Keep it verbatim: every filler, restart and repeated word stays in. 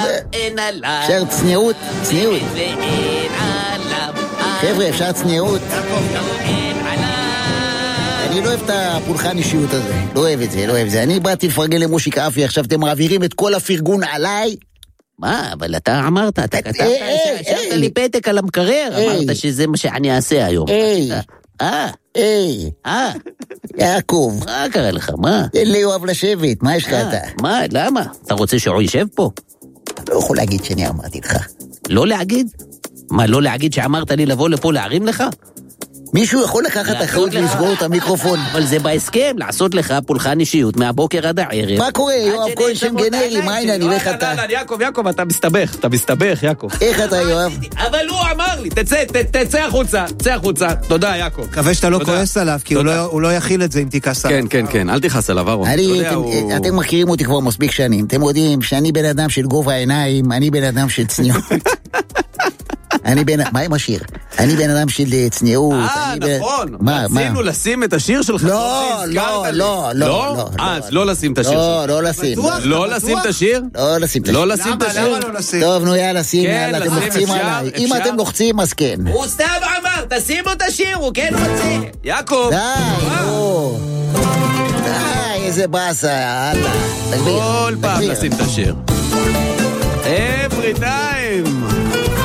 אין עליו. אפשר צניעות, צניעות. ואין עליו. חבר'ה, אפשר צניעות. אין עליו. אני לא אוהב את הפולחן אישיות הזה. לא אוהב את זה, לא אוהב את זה. אני באתי לפרגן למושיק אפי, עכשיו אתם מעבירים את כל הפרגון עליי. מה, אבל אתה אמרת, אתה כתבת, השארת לי פתק על המקרר, אמרת שזה מה שאני אעשה היום. היי, אה, היי, אה, יעקב. מה קרה לך, מה? תן לי אוהב לשבת, מה יש לך אתה? מה, למה? אתה רוצה שהוא יישב פה? לא יכול להגיד שאני אמרתי לך. לא להגיד? מה, לא להגיד שאמרת לי לבוא לפה להרים לך? מישהו יכול לקחת אחריות ולסגור את המיקרופון. אבל זה בהסכם, לעשות לך פולחן אישיות מהבוקר עד הערב. מה קורה? יואב כהן שם גנרי, מה העניין? איך אתה? יעקב, יעקב, אתה מסתבך, אתה מסתבך, יעקב. איך אתה, יואב? אבל הוא אמר לי, תצא, תצא החוצה, תצא החוצה. תודה, יעקב. מקווה שאתה לא כועס עליו, כי הוא לא יכיל את זה אם תיכעס עליו. כן, כן, כן, אל תיכעס עליו, אהרון. אתם מכירים אותי כבר מספיק שנים. אתם יודעים שאני בן אדם של גובה העיניים, אני בן אדם של צניעות. אני בן... מה עם השיר? אני בן אדם של צניעות. אה, נכון. מה, מה? רצינו לשים את השיר שלך. לא, לא, לא, לא. אה, אז לא לשים את השיר שלך. לא, לא לשים. לא לשים את השיר? לא לשים את השיר. לא לשים את השיר? למה לא לשים? טוב, נו, יאללה, שים, כן, יאללה, אתם לשים, לוחצים אפשר, עליי. אפשר. אם אתם לוחצים, אז כן. הוא סתם אמר, תשימו את השיר, הוא כן רוצה. יעקב. די, נו. די, איזה באסה, יאללה. כל פעם לשים את השיר. Every time.